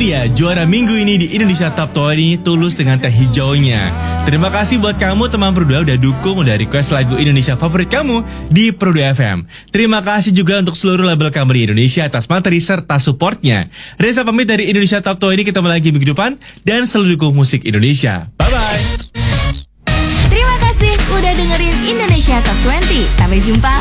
dia juara minggu ini di Indonesia Top 20, Tulus dengan Teh Hijaunya. Terima kasih buat kamu teman Pro 2 udah dukung, udah request lagu Indonesia favorit kamu di Pro 2 FM. Terima kasih juga untuk seluruh label kamu di Indonesia atas materi serta supportnya. Reza pamit dari Indonesia Top 20, ketemu lagi minggu depan dan selalu dukung musik Indonesia. Bye-bye. Terima kasih udah dengerin Indonesia Top 20. Sampai jumpa